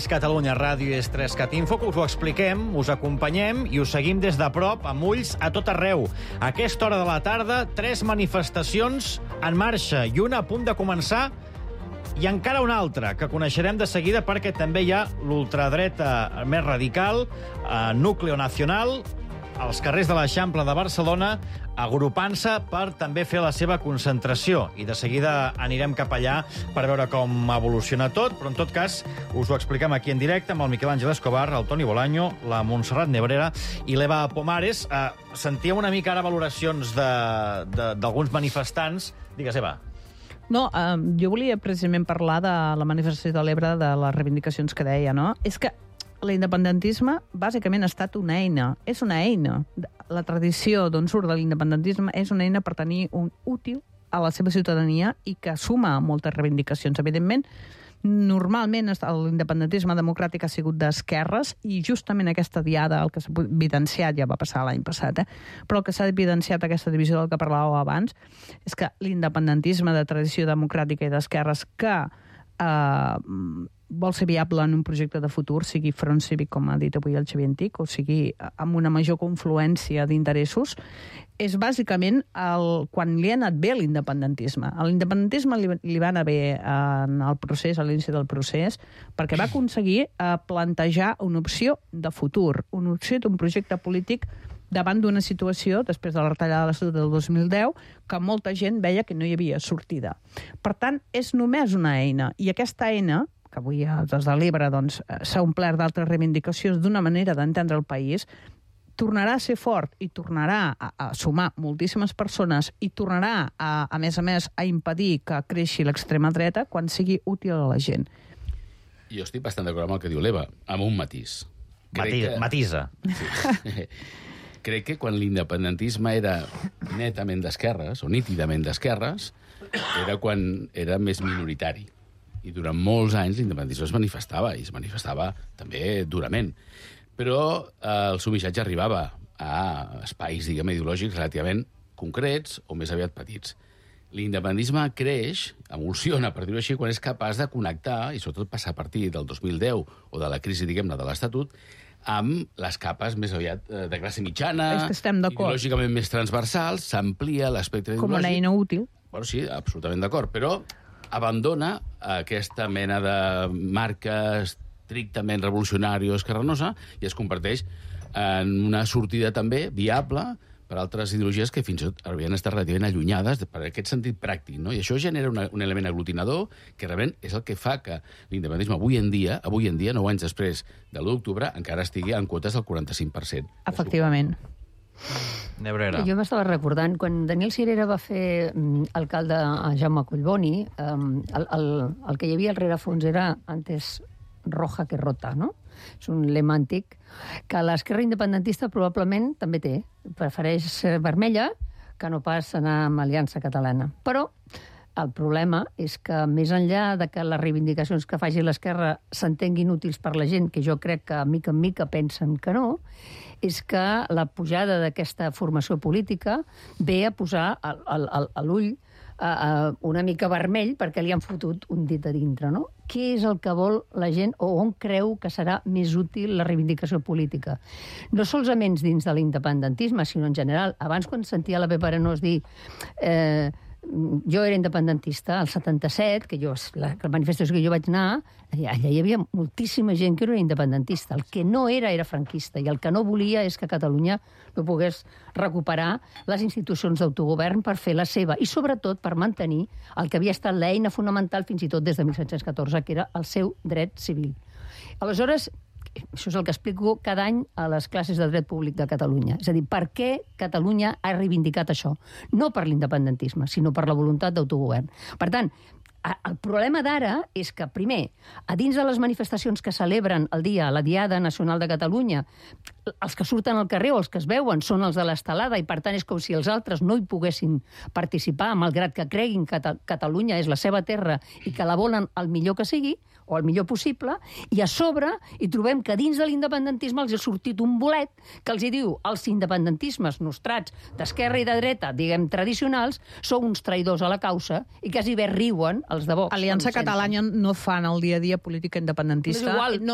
Catalunya Ràdio és 3cat Info, que us ho expliquem, us acompanyem i us seguim des de prop, amb ulls a tot arreu. A aquesta hora de la tarda, 3 manifestacions en marxa i una a punt de començar, i encara una altra, que coneixerem de seguida perquè també hi ha l'ultradreta més radical, Núcleo Nacional, als carrers de l'Eixample de Barcelona, agrupant-se per també fer la seva concentració. I de seguida anirem cap allà per veure com evoluciona tot, però en tot cas us ho expliquem aquí en directe amb el Miquel Àngel Escobar, el Toni Bolaño, la Montserrat Nebrera i l'Eva Pomares. Sentíem una mica ara valoracions d'alguns manifestants. Digues, Eva. No, jo volia precisament parlar de la manifestació de l'Ebre, de les reivindicacions que deia, no? És que l'independentisme bàsicament ha estat una eina. És una eina. La tradició d'on surt de l'independentisme és una eina per tenir un útil a la seva ciutadania i que suma moltes reivindicacions. Evidentment, normalment l'independentisme democràtic ha sigut d'esquerres i justament aquesta diada, el que s'ha evidenciat, ja va passar l'any passat, però el que s'ha evidenciat, aquesta divisió del que parlàveu abans, és que l'independentisme de tradició democràtica i d'esquerres que vol ser viable en un projecte de futur, sigui front cívic, com ha dit avui el Xavier Antic, o sigui amb una major confluència d'interessos, és bàsicament quan li ha anat bé a l'independentisme. A l'independentisme li va anar bé en el procés, a l'inici del procés, perquè va aconseguir plantejar una opció de futur, una opció d'un projecte polític davant d'una situació, després de la retallada de l'Estatut del 2010, que molta gent veia que no hi havia sortida. Per tant, és només una eina, i aquesta eina, que avui des de l'Ebre s'ha omplert d'altres reivindicacions d'una manera d'entendre el país, tornarà a ser fort i tornarà a sumar moltíssimes persones i tornarà, a més, a impedir que creixi l'extrema dreta quan sigui útil a la gent. Jo estic bastant d'acord amb el que diu l'Eva, amb un matís. Matisa. Sí. Crec que quan l'independentisme era netament d'esquerres, o nítidament d'esquerres, era quan era més minoritari. I durant molts anys l'independentisme es manifestava també durament. Però el seu missatge arribava a espais, diguem, ideològics relativament concrets o més aviat petits. L'independentisme creix, evoluciona, per dir-ho així, quan és capaç de connectar, i sobretot passar a partir del 2010 o de la crisi, diguem-ne, de l'Estatut, amb les capes més aviat de classe mitjana, ideològicament més transversals, s'amplia l'espectre ideològic. Com una eina útil. Bueno, sí, absolutament d'acord, però abandona aquesta mena de marca estrictament revolucionària o esquerranosa i es converteix en una sortida també viable per altres ideologies que fins i tot havien estat relativament allunyades per aquest sentit pràctic, no? I això genera un element aglutinador que realment és el que fa que l'independentisme avui en dia, 9 anys després de l'1 d'octubre, encara estigui en quotes del 45%. Efectivament. Nebrera. Jo m'estava recordant, quan Daniel Sirera va fer alcalde a Jaume Collboni, el que hi havia al rerefons era antes roja que rota, no? És un lema antic que l'esquerra independentista probablement també té. Prefereix ser vermella que no pas anar amb Aliança Catalana. Però el problema és que més enllà de que les reivindicacions que faci l'esquerra s'entenguin útils per la gent, que jo crec que mica en mica pensen que no, és que la pujada d'aquesta formació política ve a posar l'ull una mica vermell perquè li han fotut un dit a dintre, no? Què és el que vol la gent o on creu que serà més útil la reivindicació política? No solament dins de l'independentisme, sinó en general. Abans, quan sentia la Pepa Arenós dir jo era independentista al 77, que la manifestació que jo vaig anar, allà hi havia moltíssima gent que era independentista. El que no era franquista, i el que no volia és que Catalunya no pogués recuperar les institucions d'autogovern per fer la seva, i sobretot per mantenir el que havia estat l'eina fonamental fins i tot des de 1714, que era el seu dret civil. Aleshores, això és el que explico cada any a les classes de dret públic de Catalunya. És a dir, per què Catalunya ha reivindicat això? No per l'independentisme, sinó per la voluntat d'autogovern. Per tant, el problema d'ara és que, primer, a dins de les manifestacions que celebren el dia, la Diada Nacional de Catalunya, els que surten al carrer o els que es veuen són els de l'estelada i, per tant, és com si els altres no hi poguessin participar, malgrat que creguin que Catalunya és la seva terra i que la volen el millor que sigui, o el millor possible, i a sobre hi trobem que dins de l'independentisme els ha sortit un bolet que els hi diu els independentismes nostrats d'esquerra i de dreta, diguem, tradicionals, sou uns traïdors a la causa i quasi bé riuen els de Vox. Aliança Catalana no fan el dia a dia política independentista. És igual, no